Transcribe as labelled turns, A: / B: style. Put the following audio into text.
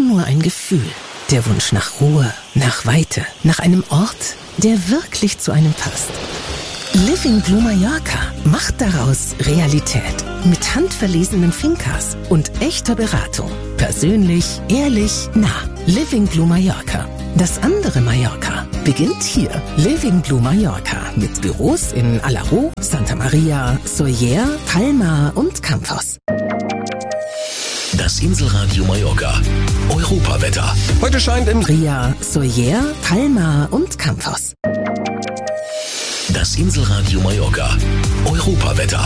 A: nur ein Gefühl. Der Wunsch nach Ruhe, nach Weite, nach einem Ort, der wirklich zu einem passt. Living Blue Mallorca macht daraus Realität. Mit handverlesenen Fincas und echter Beratung. Persönlich, ehrlich, nah. Living Blue Mallorca. Das andere Mallorca beginnt hier. Living Blue Mallorca mit Büros in Alaró, Santa Maria, Sóller, Palma und Campos.
B: Das Inselradio Mallorca. Europawetter.
C: Heute scheint im
A: Ria, Sóller, Palma und Campos.
B: Das Inselradio Mallorca. Europawetter.